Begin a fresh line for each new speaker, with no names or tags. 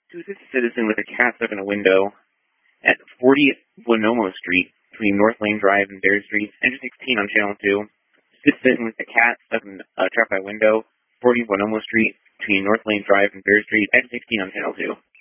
To assist a citizen with a cat stuck in a window at 40 Bonomo Street between North Lane Drive and Bear Street, Enter 16 on Channel 2. Assist a citizen with a cat stuck in trapped by a window, 40 Bonomo Street between North Lane Drive and Bear Street, Enter 16 on Channel 2.